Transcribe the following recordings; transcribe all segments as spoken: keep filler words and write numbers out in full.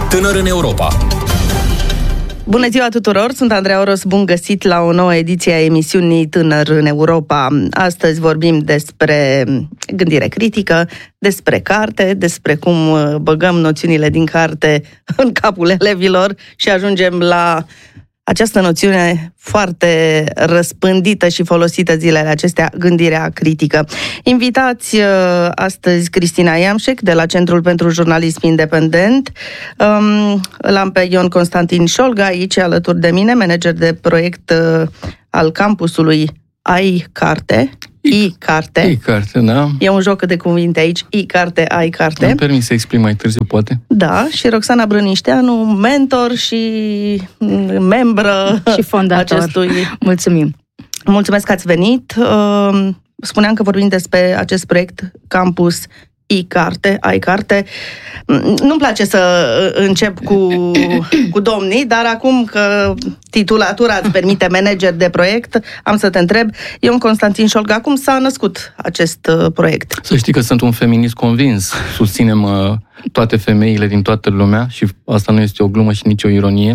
Tânăr în Europa. Bună ziua tuturor, sunt Andreea Oros, bun găsit la o nouă ediție a emisiunii Tânăr în Europa. Astăzi vorbim despre gândire critică, despre carte, despre cum băgăm noțiunile din carte în capul elevilor și ajungem la această noțiune foarte răspândită și folosită zilele acestea, gândirea critică. Invitați astăzi Cristina Iamșec de la Centrul pentru Jurnalism Independent. L-am pe Ion Constantin Șolga aici alături de mine, manager de proiect al campusului iCarte. iCarte. iCarte, da. E un joc de cuvinte aici, iCarte, iCarte. Îmi permis să explic mai târziu, poate. Da, și Roxana Brănișteanu, mentor și membră și fondator. Acestui. Mulțumim. Mulțumesc că ați venit. Spuneam că vorbim despre acest proiect Campus iCarte, iCarte. Nu-mi place să încep cu, cu domnii, dar acum că titulatura îți permite manager de proiect, am să te întreb, Ion Constantin Șolga, cum s-a născut acest proiect? Să știi că sunt un feminist convins. Susținem uh, toate femeile din toată lumea și asta nu este o glumă și nici o ironie.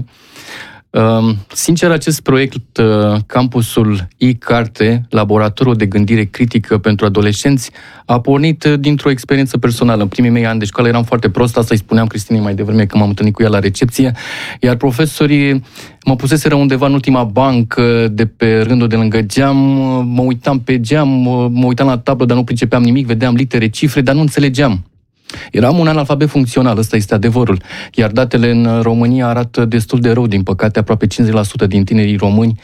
Uh, sincer, acest proiect, uh, campusul iCarte, laboratorul de gândire critică pentru adolescenți, a pornit uh, dintr-o experiență personală. În primii mei ani de școală eram foarte prost, asta îi spuneam Cristinei mai devreme că m-am întâlnit cu ea la recepție, iar profesorii mă puseseră undeva în ultima bancă de pe rândul de lângă geam, mă uitam pe geam, mă uitam la tablă, dar nu pricepeam nimic, vedeam litere, cifre, dar nu înțelegeam. Eram un analfabet funcțional, ăsta este adevărul. Iar datele în România arată destul de rău, din păcate, aproape cincizeci la sută din tinerii români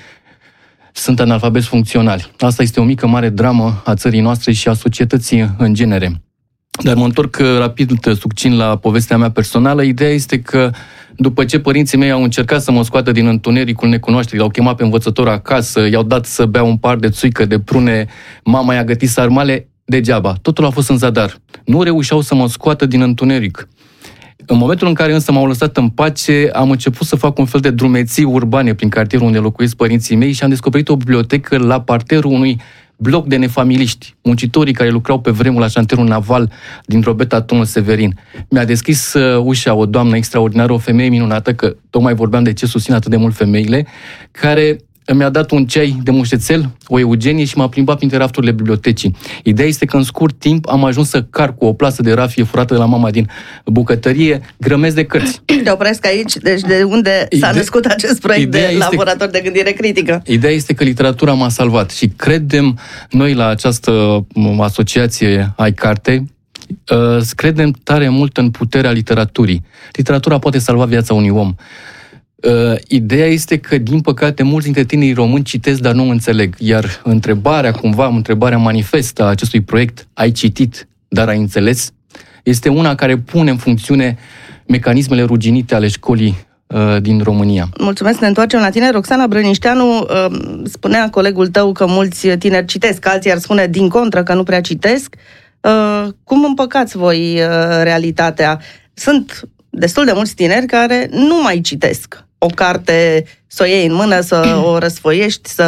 sunt analfabeti funcționali. Asta este o mică, mare dramă a țării noastre și a societății în genere. Dar mă întorc rapid, succint la povestea mea personală. Ideea este că după ce părinții mei au încercat să mă scoată din întunericul necunoașterii, l-au chemat pe învățător acasă, i-au dat să bea un par de țuică, de prune, mama i-a gătit sarmale, degeaba. Totul a fost în zadar. Nu reușeau să mă scoată din întuneric. În momentul în care însă m-au lăsat în pace, am început să fac un fel de drumeții urbane prin cartierul unde locuiesc părinții mei și am descoperit o bibliotecă la parterul unui bloc de nefamiliști, muncitorii care lucrau pe vremuri la șantierul naval din Drobeta Tunul Severin. Mi-a deschis uh, ușa o doamnă extraordinară, o femeie minunată, că tocmai vorbeam de ce susțin atât de mult femeile, care mi-a dat un ceai de mușețel, o Eugenie și m-a plimbat printre rafturile bibliotecii. Ideea este că în scurt timp am ajuns să car cu o plasă de rafie furată de la mama din bucătărie, grămezi de cărți. Te opresc aici, deci de unde Ide- s-a născut acest proiect de laborator de gândire critică? Ideea este că literatura m-a salvat și credem noi la această asociație iCarte, uh, credem tare mult în puterea literaturii. Literatura poate salva viața unui om. Uh, ideea este că, din păcate, mulți dintre tinerii români citesc, dar nu înțeleg. Iar întrebarea, cumva, întrebarea manifestă a acestui proiect, ai citit, dar ai înțeles, este una care pune în funcțiune mecanismele ruginite ale școlii uh, din România. Mulțumesc, ne întoarcem la tine. Roxana Brănișteanu, uh, spunea colegul tău că mulți tineri citesc, alții ar spune din contră că nu prea citesc. Uh, cum împăcați voi uh, realitatea? Sunt destul de mulți tineri care nu mai citesc o carte, să o iei în mână, să o răsfoiești, să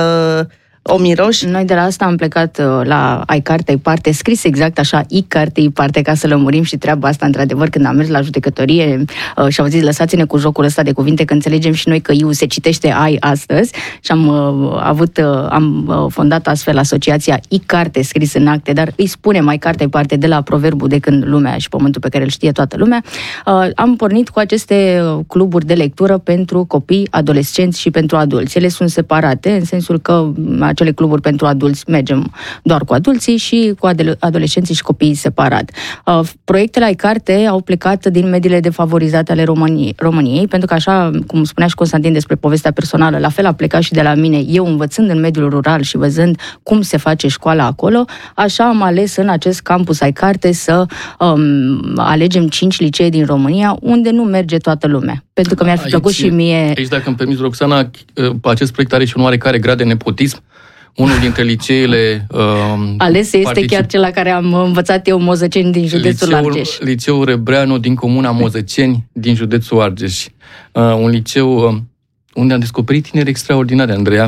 o miroși. Noi de la asta am plecat la iCarte, iParte, scris exact așa, iCarte, iParte, ca să lămurim și treaba asta, într-adevăr, când am mers la judecătorie și au zis, lăsați-ne cu jocul ăsta de cuvinte, că înțelegem și noi că iu se citește ai astăzi și am avut, am fondat astfel asociația iCarte, scris în acte, dar îi spunem iCarte, iParte, de la proverbul de când lumea și pământul pe care îl știe toată lumea. Am pornit cu aceste cluburi de lectură pentru copii, adolescenți și pentru adulți. Ele sunt separate, în sensul că acele cluburi pentru adulți mergem doar cu adulții și cu adolescenții și copiii separat. Proiectele iCarte au plecat din mediile defavorizate ale României, României, pentru că așa, cum spunea și Constantin despre povestea personală, la fel a plecat și de la mine, eu învățând în mediul rural și văzând cum se face școala acolo, așa am ales în acest campus iCarte să um, alegem cinci licee din România unde nu merge toată lumea. Pentru că mi-ar fi plăcut aici, și mie... Aici, dacă îmi permiți, Roxana, acest proiect are și un oarecare grad de nepotism. Unul dintre liceele... Uh, Ales este particip... chiar cel la care am învățat eu, Mozăceni, din județul liceul, Argeș. Liceul Rebreanu din comuna Mozăceni, din județul Argeș. Uh, un liceu uh, unde am descoperit tineri extraordinari, Andreea.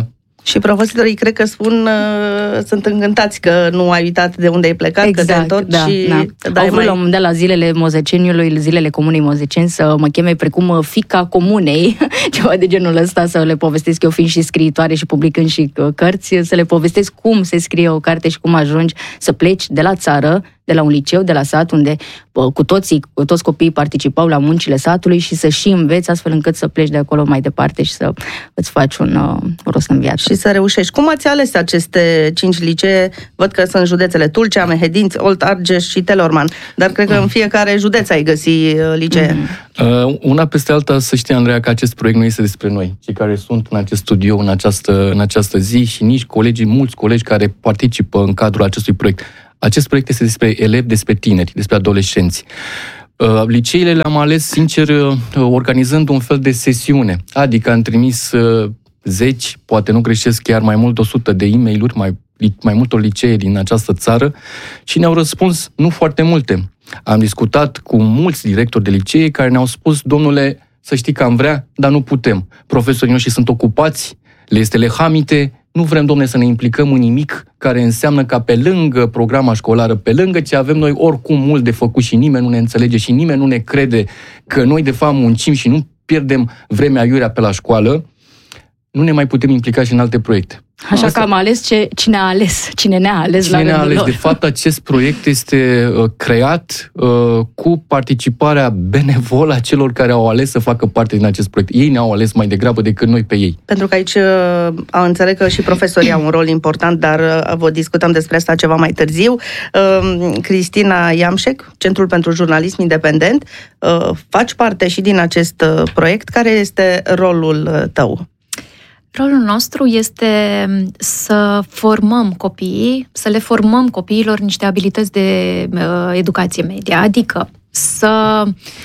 Și profesorii cred că spun, uh, sunt încântați că nu ai uitat de unde ai plecat, exact, că te întorci da, și... Da. Au vrut mai... la un moment dat la zilele Mozeceniului, zilele Comunei Mozeceni, să mă cheme precum fiica comunei, ceva de genul ăsta, să le povestesc eu fiind și scriitoare și publicând și cărți, să le povestesc cum se scrie o carte și cum ajungi să pleci de la țară, de la un liceu, de la sat, unde cu toții, cu toți copiii participau la muncile satului și să și înveți astfel încât să pleci de acolo mai departe și să îți faci un uh, rost în viață. Și să reușești. Cum ați ales aceste cinci licee? Văd că sunt județele Tulcea, Mehedinți, Olt, Argeș și Telorman, dar cred că în fiecare județ ai găsi licee. Mm-hmm. Uh, una peste alta, să știi, Andreea, că acest proiect nu este despre noi, cei care sunt în acest studio, în această, în această zi și nici colegii, mulți colegi care participă în cadrul acestui proiect. Acest proiect este despre elevi, despre tineri, despre adolescenți. Liceile le-am ales, sincer, organizând un fel de sesiune. Adică am trimis zeci, poate nu greșesc, chiar mai mult de o sută de e-mail-uri, mai, mai multor licee din această țară și ne-au răspuns nu foarte multe. Am discutat cu mulți directori de licee care ne-au spus, domnule, să știi că am vrea, dar nu putem. Profesorii noștri sunt ocupați, le este lehamite, nu vrem, domne, să ne implicăm în nimic care înseamnă ca pe lângă programa școlară, pe lângă ce avem noi oricum mult de făcut și nimeni nu ne înțelege și nimeni nu ne crede că noi de fapt muncim și nu pierdem vremea iurea pe la școală, nu ne mai putem implica și în alte proiecte. Așa Asta... că am ales ce, cine a ales, cine ne-a ales cine la ne-a ales. lor. De fapt, acest proiect este uh, creat uh, cu participarea benevolă a celor care au ales să facă parte din acest proiect. Ei ne-au ales mai degrabă decât noi pe ei. Pentru că aici uh, înțeleg că și profesorii au un rol important, dar uh, vă discutăm despre asta ceva mai târziu. Uh, Cristina Iamșec, Centrul pentru Jurnalism Independent, uh, faci parte și din acest uh, proiect. Care este rolul uh, tău? Rolul nostru este să formăm copiii, să le formăm copiilor niște abilități de uh, educație media, adică să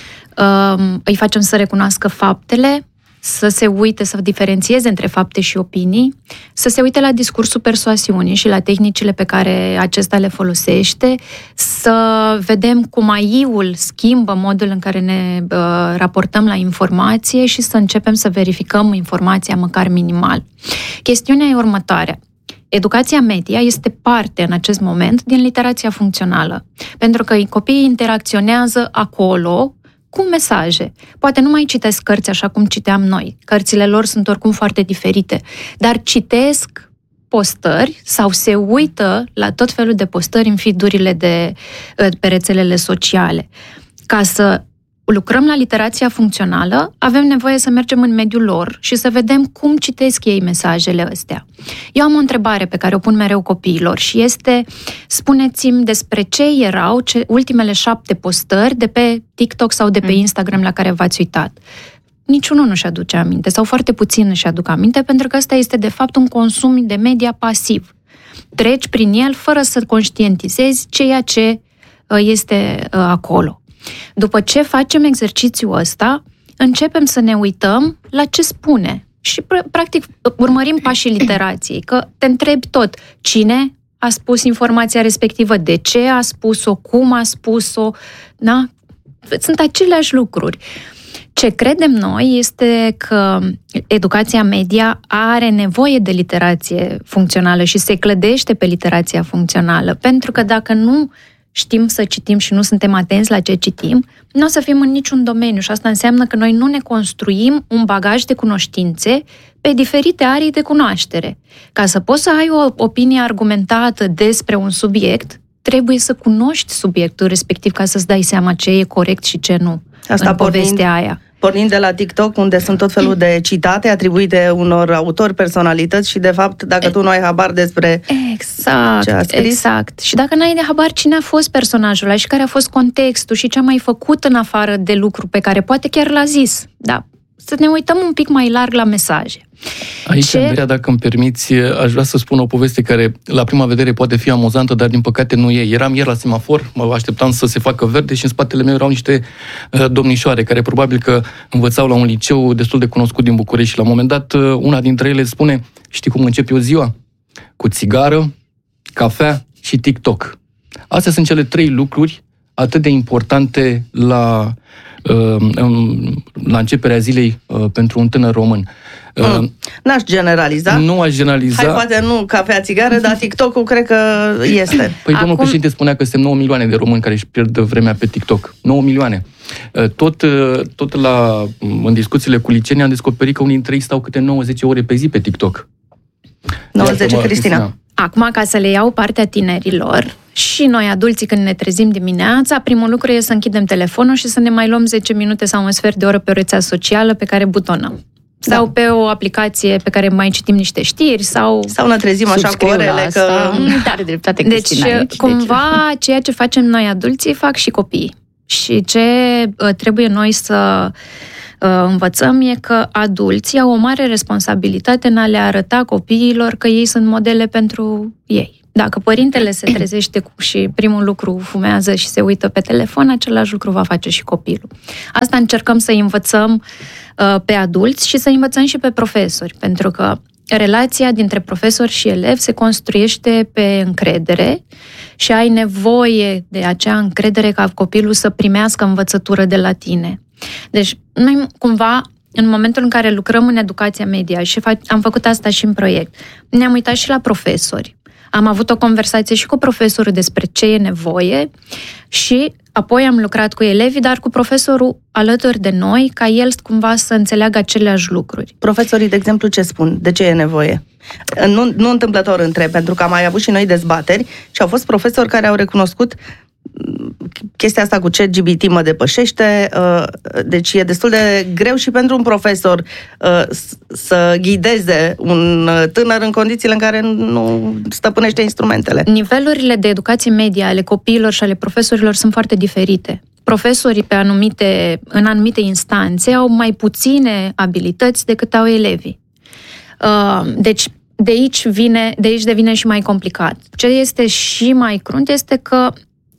uh, îi facem să recunoască faptele, să se uite, să diferențieze între fapte și opinii, să se uite la discursul persoasiunii și la tehnicile pe care acesta le folosește, să vedem cum A I-ul schimbă modul în care ne uh, raportăm la informație și să începem să verificăm informația măcar minimal. Chestiunea e următoarea. Educația media este parte în acest moment din literația funcțională, pentru că copiii interacționează acolo cu mesaje. Poate nu mai citesc cărți așa cum citeam noi. Cărțile lor sunt oricum foarte diferite. Dar citesc postări sau se uită la tot felul de postări în feed-urile de, pe rețelele sociale. Ca să lucrăm la literația funcțională, avem nevoie să mergem în mediul lor și să vedem cum citesc ei mesajele astea. Eu am o întrebare pe care o pun mereu copiilor și este: spuneți-mi despre ce erau ce, ultimele șapte postări de pe TikTok sau de pe Instagram la care v-ați uitat. Niciunul nu-și aduce aminte sau foarte puțin își aduc aminte, pentru că ăsta este de fapt un consum de media pasiv. Treci prin el fără să conștientizezi ceea ce este acolo. După ce facem exercițiul ăsta, începem să ne uităm la ce spune și, practic, urmărim pașii literației, că te întrebi tot cine a spus informația respectivă, de ce a spus-o, cum a spus-o, da? Sunt aceleași lucruri. Ce credem noi este că educația media are nevoie de literație funcțională și se clădește pe literația funcțională, pentru că dacă nu știm să citim și nu suntem atenți la ce citim, nu o să fim în niciun domeniu și asta înseamnă că noi nu ne construim un bagaj de cunoștințe pe diferite arii de cunoaștere. Ca să poți să ai o opinie argumentată despre un subiect, trebuie să cunoști subiectul respectiv ca să-ți dai seama ce e corect și ce nu asta în povestea aia. Pornind de la TikTok, unde sunt tot felul de citate atribuite unor autori, personalități și, de fapt, dacă tu nu ai habar despre exact, ce a scris... Exact. Și dacă n-ai de habar cine a fost personajul ăla și care a fost contextul și ce a mai făcut în afară de lucru pe care poate chiar l-a zis, da, să ne uităm un pic mai larg la mesaje. Aici, Ce... Andreea, dacă îmi permiți, aș vrea să spun o poveste care, la prima vedere, poate fi amuzantă, dar din păcate nu e. Eram ieri la semafor, mă așteptam să se facă verde și în spatele meu erau niște uh, domnișoare care probabil că învățau la un liceu destul de cunoscut din București și la un moment dat uh, una dintre ele spune: știi cum încep eu ziua? Cu țigară, cafea și TikTok. Astea sunt cele trei lucruri atât de importante la, la începerea zilei pentru un tânăr român. Mm. N-aș generaliza. Nu aș generaliza. Hai, poate nu cafea, țigară, dar TikTok-ul cred că este. Păi Acum... domnul președinte spunea că suntem nouă milioane de români care își pierd vremea pe TikTok. nouă milioane. Tot, tot la, în discuțiile cu licenii am descoperit că unii dintre ei stau câte nouă zece ore pe zi pe TikTok. nouă zece, Cristina. Cristina. Acum, ca să le iau partea tinerilor, și noi, adulții, când ne trezim dimineața, primul lucru e să închidem telefonul și să ne mai luăm zece minute sau un sfert de oră pe o rețea socială pe care butonăm. Da. Sau pe o aplicație pe care mai citim niște știri, sau... Sau ne trezim așa cu orele că... Da, are dreptate deci, Cristina aici, cumva, deci... ceea ce facem noi adulții, fac și copiii. Și ce uh, trebuie noi să uh, învățăm e că adulții au o mare responsabilitate în a le arăta copiilor că ei sunt modele pentru ei. Dacă părintele se trezește cu și primul lucru fumează și se uită pe telefon, același lucru va face și copilul. Asta încercăm să învățăm uh, pe adulți și să învățăm și pe profesori, pentru că relația dintre profesori și elevi se construiește pe încredere și ai nevoie de acea încredere ca copilul să primească învățătură de la tine. Deci, noi cumva, în momentul în care lucrăm în educația media și fac, am făcut asta și în proiect, ne-am uitat și la profesori. Am avut o conversație și cu profesorul despre ce e nevoie și apoi am lucrat cu elevii, dar cu profesorul alături de noi, ca el cumva să înțeleagă aceleași lucruri. Profesorii, de exemplu, ce spun? De ce e nevoie? Nu, nu întâmplător întreb, pentru că am mai avut și noi dezbateri și au fost profesori care au recunoscut chestia asta cu ChatGPT mă depășește, deci e destul de greu și pentru un profesor să ghideze un tânăr în condițiile în care nu stăpânește instrumentele. Nivelurile de educație media ale copiilor și ale profesorilor sunt foarte diferite. Profesorii pe anumite, în anumite instanțe au mai puține abilități decât au elevii. Deci de aici, vine, de aici devine și mai complicat. Ce este și mai crunt este că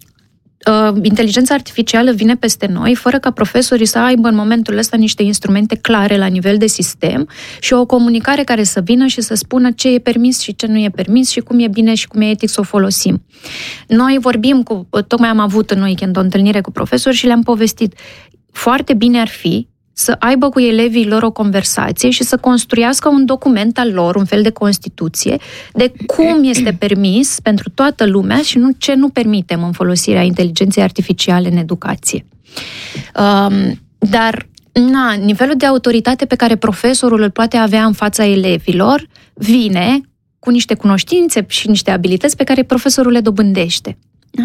Uh, inteligența artificială vine peste noi fără ca profesorii să aibă în momentul ăsta niște instrumente clare la nivel de sistem și o comunicare care să vină și să spună ce e permis și ce nu e permis și cum e bine și cum e etic să o folosim. Noi vorbim cu, tocmai am avut în weekend o întâlnire cu profesori și le-am povestit. Foarte bine ar fi să aibă cu elevii lor o conversație și să construiască un document al lor, un fel de Constituție, de cum este permis pentru toată lumea și nu ce nu permitem în folosirea inteligenței artificiale în educație. Um, dar, na, nivelul de autoritate pe care profesorul îl poate avea în fața elevilor vine cu niște cunoștințe și niște abilități pe care profesorul le dobândește. Da?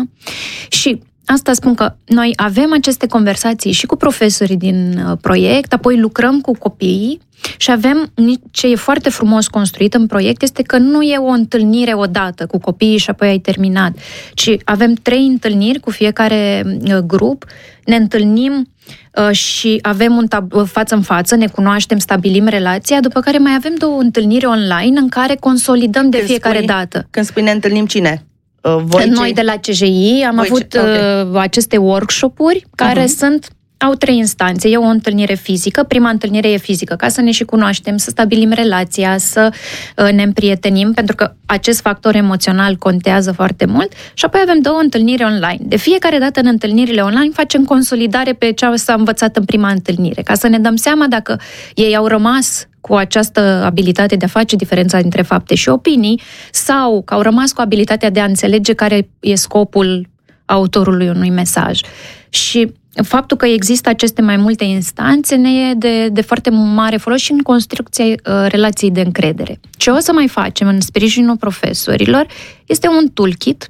Și asta spun că noi avem aceste conversații și cu profesorii din uh, proiect, apoi lucrăm cu copiii și avem, ce e foarte frumos construit în proiect, este că nu e o întâlnire odată cu copiii și apoi ai terminat, ci avem trei întâlniri cu fiecare uh, grup, ne întâlnim uh, și avem un tab- față în față, ne cunoaștem, stabilim relația, după care mai avem două întâlniri online în care consolidăm de când fiecare spui, dată. Când spui ne întâlnim, cine? Voi Noi de la C J I am Voi avut ce? Okay. aceste workshop-uri care uh-huh. sunt, au trei instanțe. E o întâlnire fizică, prima întâlnire e fizică, ca să ne și cunoaștem, să stabilim relația, să ne împrietenim, pentru că acest factor emoțional contează foarte mult. Și apoi avem două întâlniri online. De fiecare dată în întâlnirile online facem consolidare pe ce s-a învățat în prima întâlnire, ca să ne dăm seama dacă ei au rămas cu această abilitate de a face diferența dintre fapte și opinii sau că au rămas cu abilitatea de a înțelege care e scopul autorului unui mesaj. Și faptul că există aceste mai multe instanțe ne e de, de foarte mare folos și în construcția uh, relației de încredere. Ce o să mai facem în sprijinul profesorilor este un toolkit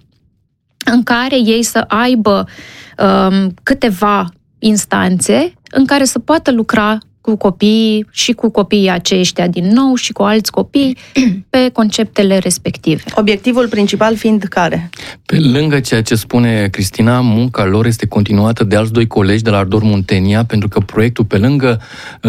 în care ei să aibă um, câteva instanțe în care să poată lucra cu copiii și cu copiii aceștia din nou și cu alți copii pe conceptele respective. Obiectivul principal fiind care? Pe lângă ceea ce spune Cristina, munca lor este continuată de alți doi colegi de la Ardor Muntenia, pentru că proiectul, pe lângă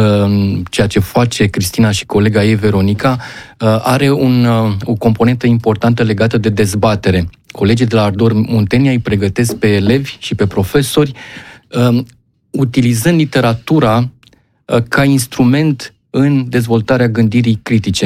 uh, ceea ce face Cristina și colega ei, Veronica, uh, are un, uh, o componentă importantă legată de dezbatere. Colegii de la Ardor Muntenia îi pregătesc pe elevi și pe profesori uh, utilizând literatura ca instrument în dezvoltarea gândirii critice.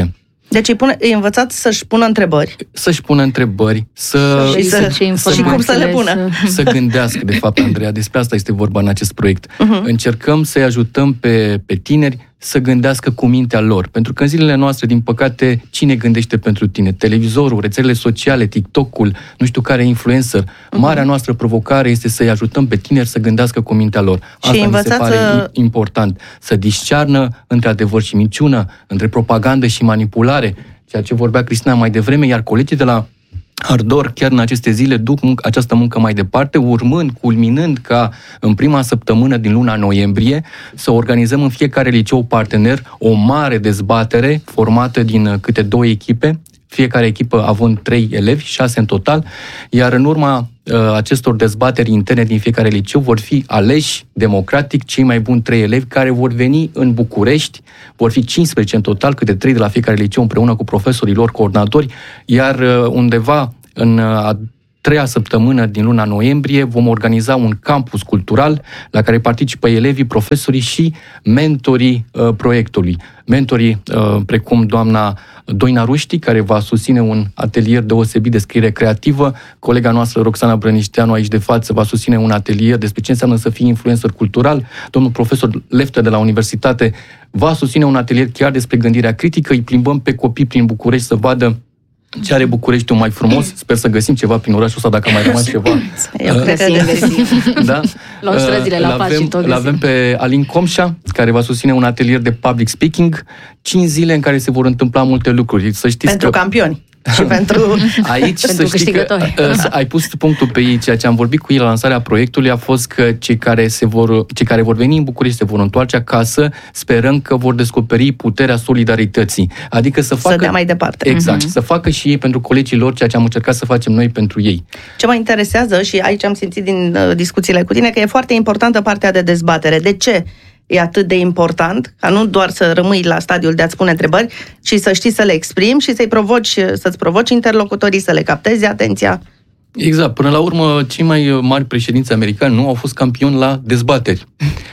Deci îi, pune, îi învățați să-și pună întrebări. Să-și pună întrebări, să, și, să, să, și cum să le pună. Să, să gândească, de fapt, Andreea, despre asta este vorba în acest proiect. Uh-huh. Încercăm să-i ajutăm pe, pe tineri să gândească cu mintea lor. Pentru că în zilele noastre, din păcate, cine gândește pentru tine? Televizorul, rețelele sociale, TikTok-ul, nu știu care influencer. Uh-huh. Marea noastră provocare este să-i ajutăm pe tineri să gândească cu mintea lor. Asta și mi se pare să... important. Să discearnă între adevăr și minciună, între propagandă și manipulare, ceea ce vorbea Cristina mai devreme, iar colegii de la Ardor chiar în aceste zile duc munc- această muncă mai departe, urmând, culminând ca în prima săptămână din luna noiembrie să organizăm în fiecare liceu partener o mare dezbatere formată din câte două echipe, fiecare echipă având trei elevi, șase în total, iar în urma uh, acestor dezbateri interne din fiecare liceu vor fi aleși democratic cei mai buni trei elevi care vor veni în București, vor fi cincisprezece în total, câte trei de la fiecare liceu împreună cu profesorii lor, coordonatori, iar uh, undeva în uh, a treia săptămână din luna noiembrie vom organiza un campus cultural la care participă elevii, profesorii și mentorii uh, proiectului. Mentorii uh, precum doamna Doina Ruști, care va susține un atelier deosebit de scriere creativă, colega noastră Roxana Brănișteanu aici de față va susține un atelier despre ce înseamnă să fii influencer cultural, domnul profesor Leftă de la Universitate va susține un atelier chiar despre gândirea critică, îi plimbăm pe copii prin București să vadă ce are Bucureștiul mai frumos. Sper să găsim ceva prin orașul ăsta, dacă a mai rămas ceva. Eu cred că găsim. Da? Luăm străzile la pas și tot L-avem pe Alin Comșa, care va susține un atelier de public speaking, cinci zile în care se vor întâmpla multe lucruri. Să știți pentru că... campioni. Și pentru... Aici pentru să știi că uh, ai pus punctul pe ei. Ceea ce am vorbit cu ei la lansarea proiectului a fost că cei care, se vor, cei care vor veni în București se vor întoarce acasă, sperăm că vor descoperi puterea solidarității. Adică să facă... Să dea mai departe. Exact. Uh-huh. Să facă și ei pentru colegii lor ceea ce am încercat să facem noi pentru ei. Ce mă interesează, și aici am simțit din uh, discuțiile cu tine, că e foarte importantă partea de dezbatere. De ce e atât de important, ca nu doar să rămâi la stadiul de a-ți pune întrebări, ci să știi să le exprimi și să-i provoci, să-ți provoci interlocutorii, să le captezi atenția? Exact. Până la urmă, cei mai mari președinți americani nu au fost campioni la dezbateri.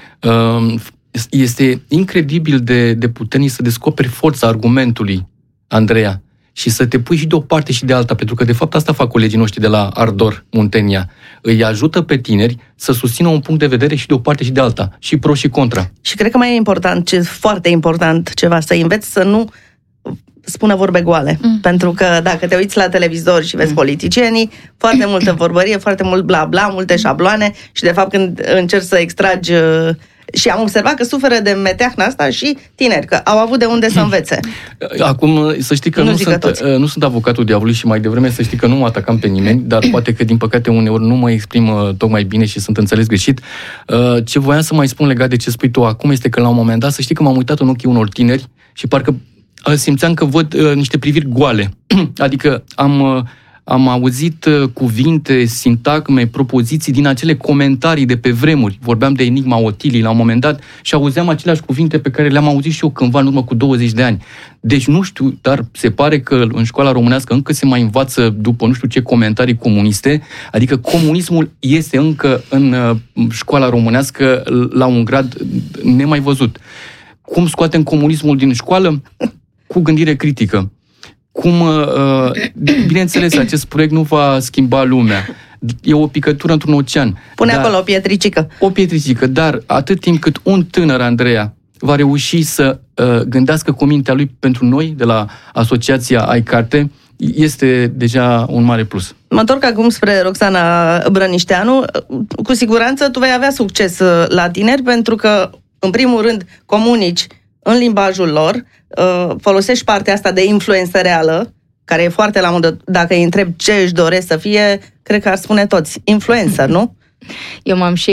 Este incredibil de, de puternic să descoperi forța argumentului, Andreea, și să te pui și de o parte și de alta, pentru că de fapt asta fac colegii noștri de la Ardor Muntenia. Îi ajută pe tineri să susțină un punct de vedere și de o parte și de alta, și pro și contra. Și cred că mai e important, ce, foarte important ceva, să înveți să nu spună vorbe goale. Mm. Pentru că dacă te uiți la televizor și vezi mm. politicienii, foarte multă vorbărie, foarte mult bla bla, multe șabloane și de fapt când încerci să extragi... Și am observat că suferă de meteahna asta și tineri, că au avut de unde să învețe. Acum, să știi că nu, nu, sunt, nu sunt avocatul diavolului și mai devreme să știi că nu mă atacam pe nimeni, dar poate că, din păcate, uneori nu mă exprim tocmai bine și sunt înțeles greșit. Ce voiam să mai spun legat de ce spui tu acum este că, la un moment dat, să știi că m-am uitat în ochii unor tineri și parcă simțeam că văd niște priviri goale. Adică am... Am auzit cuvinte, sintagme, propoziții din acele comentarii de pe vremuri. Vorbeam de Enigma Otilii la un moment dat și auzeam aceleași cuvinte pe care le-am auzit și eu cândva în urmă cu douăzeci de ani. Deci nu știu, dar se pare că în școala românească încă se mai învață după nu știu ce comentarii comuniste, adică comunismul este încă în școala românească la un grad nemai văzut. Cum scoatem comunismul din școală? Cu gândire critică. Cum, bineînțeles, acest proiect nu va schimba lumea. E o picătură într-un ocean. Pune acolo o pietricică. O pietricică, dar atât timp cât un tânăr, Andreea, va reuși să uh, gândească cu mintea lui pentru noi, de la Asociația iCarte, este deja un mare plus. Mă întorc acum spre Roxana Brănișteanu. Cu siguranță tu vei avea succes la tineri, pentru că, în primul rând, comunici în limbajul lor, folosești partea asta de influență reală, care e foarte la modă. Dacă îi întreb ce își doresc să fie, cred că ar spune toți. Influencer, nu? Eu m-am și,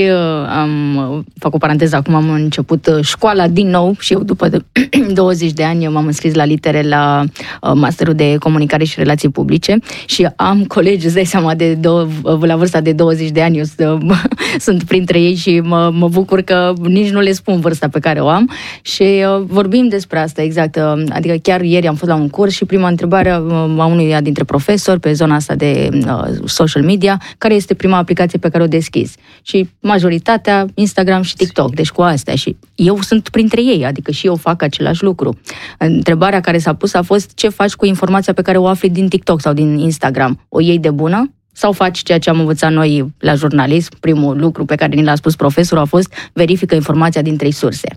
am, fac o paranteză, acum am început școala din nou și eu după douăzeci de ani m-am înscris la litere la masterul de comunicare și relații publice și am colegi, îți dai seama, de două, la vârsta de douăzeci de ani, eu sunt printre ei și mă, mă bucur că nici nu le spun vârsta pe care o am și vorbim despre asta, exact, adică chiar ieri am fost la un curs și prima întrebare a unuia dintre profesori pe zona asta de social media, care este prima aplicație pe care o deschid deschis. Și majoritatea Instagram și TikTok, deci cu astea. Și eu sunt printre ei, adică și eu fac același lucru. Întrebarea care s-a pus a fost ce faci cu informația pe care o afli din TikTok sau din Instagram? O iei de bună? Sau faci ceea ce am învățat noi la jurnalism? Primul lucru pe care ni l-a spus profesorul a fost verifică informația din trei surse.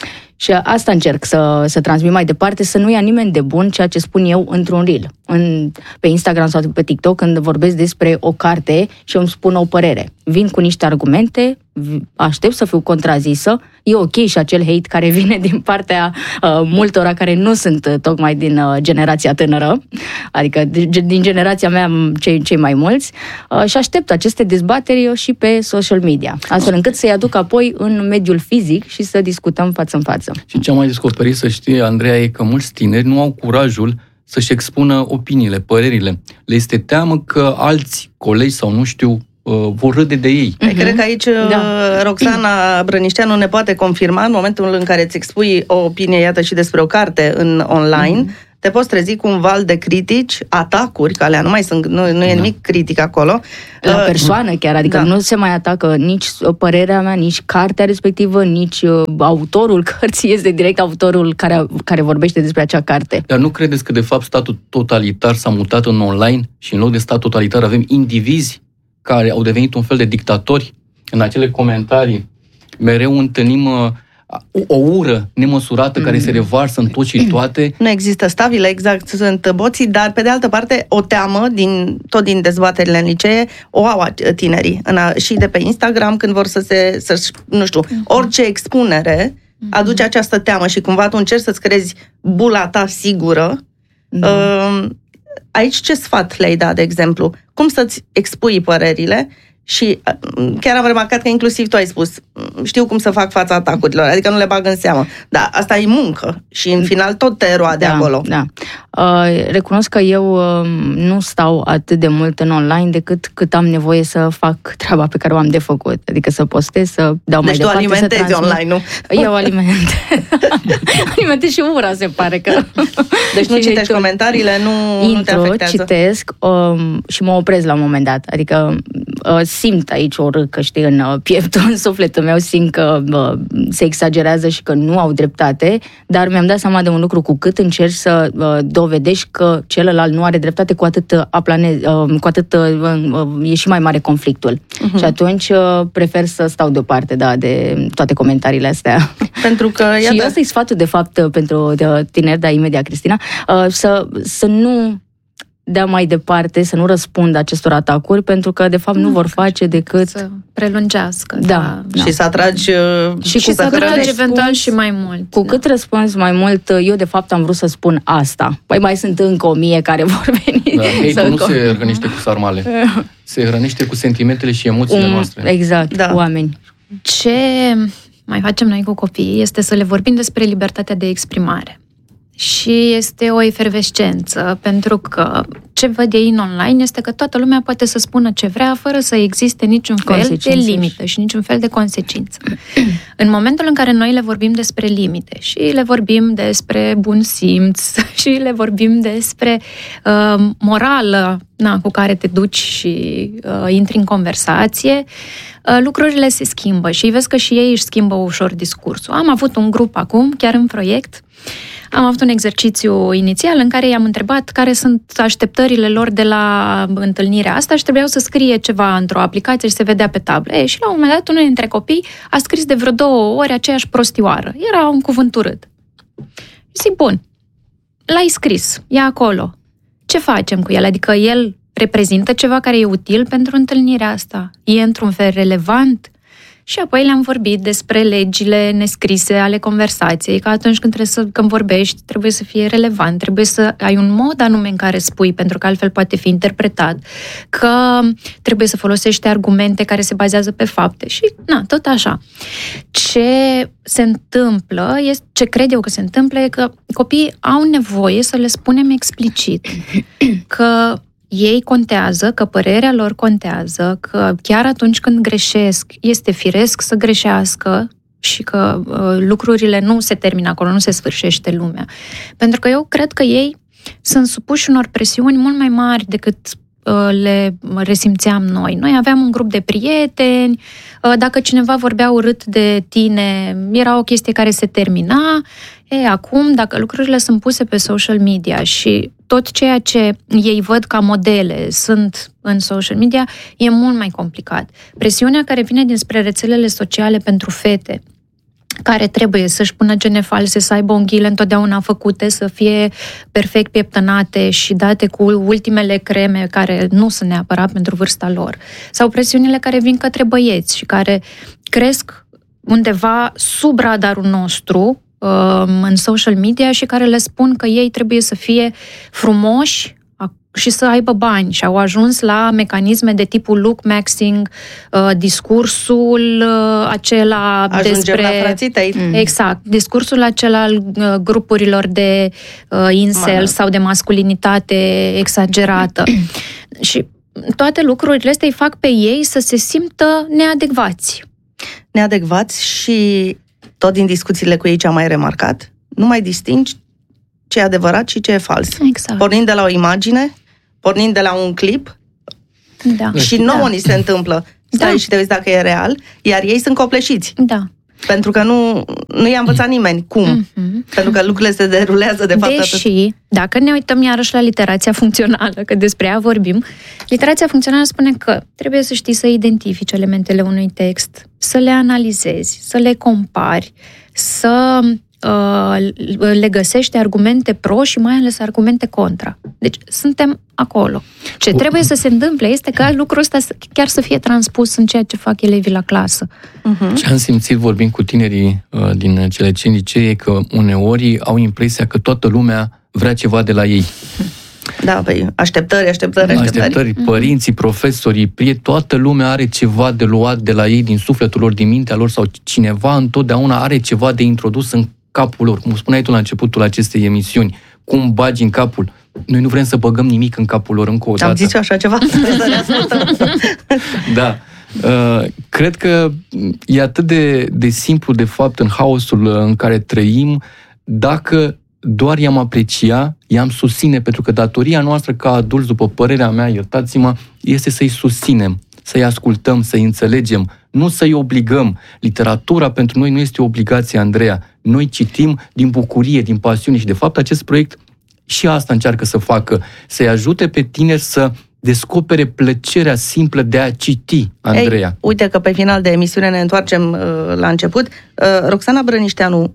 Și asta încerc să, să transmit mai departe, să nu ia nimeni de bun ceea ce spun eu într-un reel. În, pe Instagram sau pe TikTok, când vorbesc despre o carte și îmi spun o părere. Vin cu niște argumente, aștept să fiu contrazisă, e ok și acel hate care vine din partea uh, multora care nu sunt uh, tocmai din uh, generația tânără, adică din generația mea cei, cei mai mulți, uh, și aștept aceste dezbateri și pe social media, astfel încât să-i aduc apoi în mediul fizic și să discutăm față în față. Și ce am mai descoperit, să știi, Andreea, e că mulți tineri nu au curajul să-și expună opiniile, părerile. Le este teamă că alți colegi sau nu știu vor râde de ei. Uh-huh. Cred că aici da. Roxana Brănișteanu ne poate confirma în momentul în care îți expui o opinie, iată, și despre o carte în online, uh-huh. te poți trezi cu un val de critici, atacuri, că alea nu mai sunt, nu, nu e da. nimic critic acolo. La uh, persoană chiar, adică da. nu se mai atacă nici părerea mea, nici cartea respectivă, nici uh, autorul cărții, este direct autorul care, care vorbește despre acea carte. Dar nu credeți că de fapt statul totalitar s-a mutat în online și în loc de stat totalitar avem indivizi care au devenit un fel de dictatori? În acele comentarii mereu întâlnim uh, o ură nemăsurată mm. care se revarsă în tot și toate. Nu există stabile, exact, sunt boții, dar pe de altă parte o teamă, din, tot din dezbaterile în licee, o au tinerii. În a, și de pe Instagram, când vor să se, să, nu știu, mm-hmm. orice expunere mm-hmm. aduce această teamă și cumva tu încerci să-ți crezi bula ta sigură. Mm-hmm. Uh, aici ce sfat le-ai dat, de exemplu? Cum să-ți expui părerile? Și chiar am remarcat că inclusiv tu ai spus, știu cum să fac fața atacurilor, adică nu le bag în seamă. Dar asta e muncă și în final tot te roade da, acolo. Da. Uh, recunosc că eu uh, nu stau atât de mult în online decât cât am nevoie să fac treaba pe care o am de făcut. Adică să postez, să dau deci mai departe, să transmit. Deci tu alimentezi online, nu? Eu alimentez. alimentez și ura, se pare că... Deci nu citești comentariile, nu, intru, nu te afectează? Citesc um, și mă opresc la un moment dat. Adică uh, simt aici o râcă, știi, în uh, pieptul, în sufletul meu, simt că uh, se exagerează și că nu au dreptate, dar mi-am dat seama de un lucru, cu cât încerci să uh, dovedești că celălalt nu are dreptate, cu atât, uh, aplanez, uh, cu atât uh, uh, e și mai mare conflictul. Uh-huh. Și atunci uh, prefer să stau deoparte, da, de toate comentariile astea. Pentru că, iată... Și ăsta e sfatul, de fapt, pentru tineri, dar imediat, Cristina, uh, să, să nu dea mai departe, să nu răspundă acestor atacuri, pentru că, de fapt, nu, nu vor face decât... Să prelungească. Da. da. Și să atragi... Uh, și, și să atragi eventual și mai mult. Cu da. cât răspunzi mai mult, eu, de fapt, am vrut să spun asta. Păi mai sunt încă o mie care vor veni. Da, hate-ul nu se hrănește cu sarmale. Se hrănește cu sentimentele și emoțiile um, noastre. Exact, da. Oameni. Ce mai facem noi cu copiii este să le vorbim despre libertatea de exprimare. Și este o efervescență, pentru că ce văd ei în online este că toată lumea poate să spună ce vrea, fără să existe niciun fel de limită și niciun fel de consecință. În momentul în care noi le vorbim despre limite și le vorbim despre bun simț și le vorbim despre uh, morală, na, cu care te duci și uh, intri în conversație, uh, lucrurile se schimbă și vezi că și ei își schimbă ușor discursul. Am avut un grup acum, chiar în proiect, am avut un exercițiu inițial în care i-am întrebat care sunt așteptările lor de la întâlnirea asta și trebuiau să scrie ceva într-o aplicație și se vedea pe tablă. E, și la un moment dat, unul dintre copii a scris de vreo două ori aceeași prostioară. Era un cuvânt urât. Zic, bun, l-ai scris, e acolo. Ce facem cu el? Adică el reprezintă ceva care e util pentru întâlnirea asta? E într-un fel relevant? Și apoi le-am vorbit despre legile nescrise ale conversației, că atunci când, trebuie să, când vorbești trebuie să fie relevant, trebuie să ai un mod anume în care spui, pentru că altfel poate fi interpretat, că trebuie să folosești argumente care se bazează pe fapte și, na, tot așa. Ce se întâmplă, este, ce cred eu că se întâmplă, e că copiii au nevoie să le spunem explicit că ei contează, că părerea lor contează, că chiar atunci când greșesc, este firesc să greșească și că uh, lucrurile nu se termină acolo, nu se sfârșește lumea. Pentru că eu cred că ei sunt supuși unor presiuni mult mai mari decât le resimțeam noi. Noi aveam un grup de prieteni, dacă cineva vorbea urât de tine, era o chestie care se termina. E, acum, dacă lucrurile sunt puse pe social media și tot ceea ce ei văd ca modele sunt în social media, e mult mai complicat. Presiunea care vine dinspre rețelele sociale pentru fete, care trebuie să-și pună gene false, să aibă unghiile întotdeauna făcute, să fie perfect pieptănate și date cu ultimele creme care nu sunt neapărat pentru vârsta lor. Sau presiunile care vin către băieți și care cresc undeva sub radarul nostru în social media și care le spun că ei trebuie să fie frumoși și să aibă bani și au ajuns la mecanisme de tipul look maxing, uh, discursul uh, acela Ajungem despre... la frații tăi. Exact. Discursul acela al uh, grupurilor de uh, incel Mana. sau de masculinitate exagerată. Și toate lucrurile astea îi fac pe ei să se simtă neadecvați. Neadecvați și tot din discuțiile cu ei ce am mai remarcat, nu mai distingi ce e adevărat și ce e fals. Exact. Pornind de la o imagine, pornind de la un clip, da. și nouă da. ni se întâmplă. Stai da. și te uiți dacă e real, iar ei sunt copleșiți. Da. Pentru că nu, nu i-a învățat nimeni cum. Mm-hmm. Pentru că lucrurile se derulează de fapt Deși, atât. dacă ne uităm iarăși la literația funcțională, că despre ea vorbim, literația funcțională spune că trebuie să știi să identifici elementele unui text, să le analizezi, să le compari, să uh, le găsești argumente pro și mai ales argumente contra. Deci suntem acolo. Ce trebuie să se întâmple este ca lucrul ăsta chiar să fie transpus în ceea ce fac elevii la clasă. Uh-huh. Ce am simțit vorbind cu tinerii uh, din cele cinci licee e că uneori au impresia că toată lumea vrea ceva de la ei. Da, păi, așteptări, așteptări, așteptări. Așteptări, părinții, profesorii, prieteni, toată lumea are ceva de luat de la ei, din sufletul lor, din mintea lor, sau cineva întotdeauna are ceva de introdus în capul lor. Cum spuneai tu la începutul acestei emisiuni, cum bagi în capul. Noi nu vrem să băgăm nimic în capul lor încă o dată. Am zis eu așa ceva? Da. Uh, cred că e atât de, de simplu, de fapt, în haosul în care trăim, dacă doar i-am aprecia, i-am susține, pentru că datoria noastră ca adulți, după părerea mea, iertați-mă, este să-i susținem, să-i ascultăm, să-i înțelegem, nu să-i obligăm. Literatura pentru noi nu este o obligație, Andreea. Noi citim din bucurie, din pasiune și, de fapt, acest proiect și asta încearcă să facă, să-i ajute pe tineri să descopere plăcerea simplă de a citi, Andreea. Ei, uite că pe final de emisiune ne întoarcem uh, la început. Uh, Roxana Brănișteanu,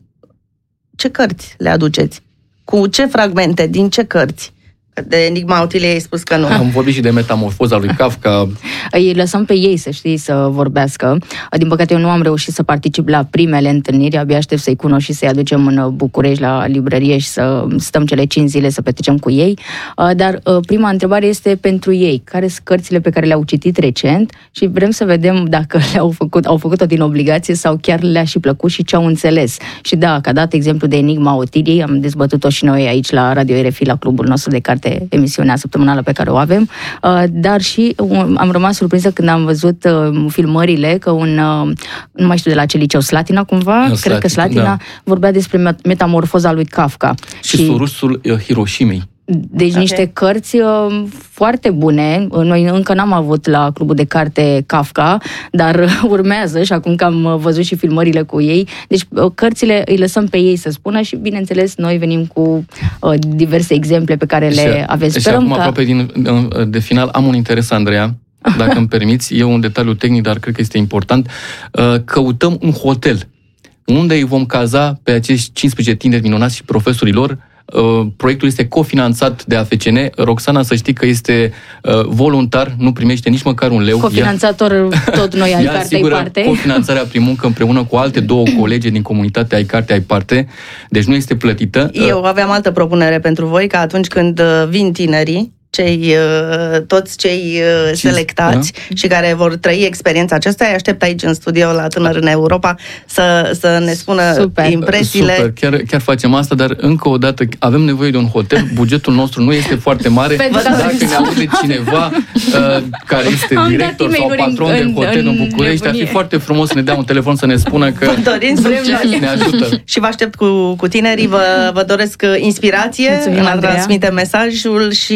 ce cărți le aduceți? Cu ce fragmente? Din ce cărți? De Enigma Otiliei ai spus că nu. Am vorbit și de Metamorfoza lui Kafka. Îi lăsăm pe ei, să știi, să vorbească. Din păcate eu nu am reușit să particip la primele întâlniri, abia aștept să-i cunosc și să-i aducem în București la librărie și să stăm cele cinci zile să petrecem cu ei. Dar prima întrebare este pentru ei. Care sunt cărțile pe care le-au citit recent și vrem să vedem dacă le-au făcut, au făcut-o din obligație sau chiar le-a și plăcut și ce au înțeles. Și da, că a dat exemplu de Enigma Otiliei, am dezbătut-o și noi aici la Radio R F I, la clubul nostru de carte, emisiunea săptămânală pe care o avem, dar și am rămas surprinsă când am văzut filmările că un, nu mai știu de la ce liceu, Slatina cumva, Slatina, cred că Slatina, da. vorbea despre Metamorfoza lui Kafka. Și, și Sorusul Hiroshimei. Deci okay. niște cărți uh, foarte bune. Noi încă n-am avut la clubul de carte Kafka, dar uh, urmează și acum că am văzut și filmările cu ei. Deci uh, cărțile îi lăsăm pe ei să spună și, bineînțeles, noi venim cu uh, diverse exemple pe care le și, aveți. Și acum, ca... aproape din, de final, am un interes, Andreea, dacă îmi permiți. E un detaliu tehnic, dar cred că este important. Uh, căutăm un hotel unde îi vom caza pe acești cincisprezece tineri minunați și profesorii lor. Uh, proiectul este cofinanțat de A F C N. Roxana, să știi că este uh, voluntar, nu primește nici măcar un leu. Cofinanțator ea, tot noi ai carte, ai parte. Cofinanțarea prin muncă împreună cu alte două colege din comunitatea ai carte, ai parte. Deci nu este plătită. Eu aveam altă propunere pentru voi, că atunci când vin tinerii, cei, toți cei selectați da? și care vor trăi experiența aceasta, îi aștept aici în studio la Tânăr în Europa să, să ne spună Super. impresiile. Super, chiar, chiar facem asta, dar încă o dată avem nevoie de un hotel, bugetul nostru nu este foarte mare. Dacă ne aude cineva uh, care este Am director sau patron în, de hotel în, în București, ar fi foarte frumos să ne dea un telefon să ne spună că dorim succes, ne ajută. Și vă aștept cu, cu tinerii, vă, vă doresc inspirație Mulțumim, în a transmite mesajul și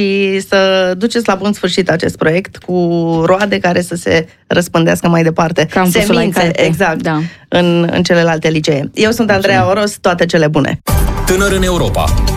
să duceți la bun sfârșit acest proiect cu roade care să se răspândească mai departe. Campusul Semințe, exact, da. în, în celelalte licee. Eu sunt Andreea Oros, toate cele bune! Tânăr în Europa,